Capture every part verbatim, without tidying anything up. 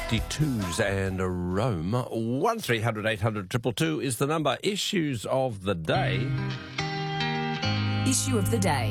fifty-twos and Rome. one three hundred eight hundred two two two is the number. Issues of the day. Issue of the day.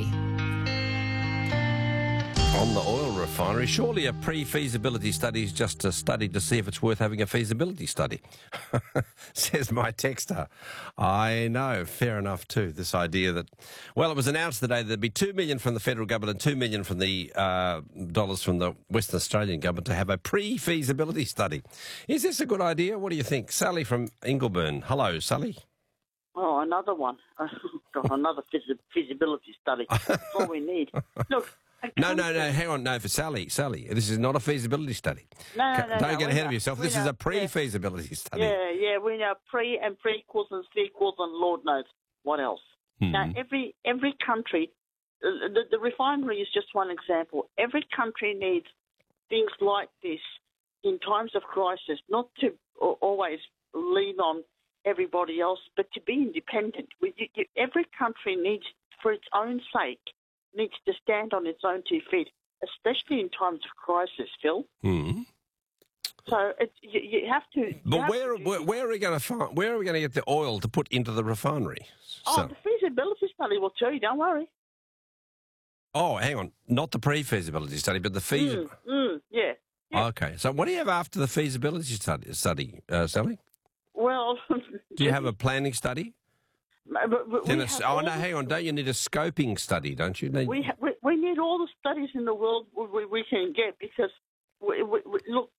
On the oil refinery, surely a pre-feasibility study is just a study to see if it's worth having a feasibility study, says my texter. I know, fair enough too, this idea that, well, it was announced today that there'd be two million dollars from the federal government and two million dollars from the uh, dollars from the Western Australian government to have a pre-feasibility study. Is this a good idea? What do you think? Sally from Ingleburn. Hello, Sally. Oh, another one. God, another feasibility study. That's all we need. Look. No, no, no, hang on. No, for Sally. Sally, this is not a feasibility study. No, no, no. Don't no, get ahead know, of yourself. This know, is a pre-feasibility yeah. study. Yeah, yeah, we know pre and prequels and sequels and Lord knows what else. Hmm. Now, every every country, the, the, the refinery is just one example. Every country needs things like this in times of crisis, not to always lean on everybody else, but to be independent. We, you, you, every country needs, for its own sake, needs to stand on its own two feet, especially in times of crisis, Phil. Mm. So it, you, you have to. You But have where, to where where are we going to find? Where are we going to get the oil to put into the refinery? Oh, So- the feasibility study will tell you. Don't worry. oh, hang on, not the pre-feasibility study, but the feasibility. Mm, mm, yeah. yeah. Okay, so what do you have after the feasibility study, study uh, Sally? Well, Do you have a planning study? But, but Then we it's, have oh all no, the- hang on, don't you need a scoping study? Don't you need? We, ha- we we need all the studies in the world we, we can get because we, we, we, look,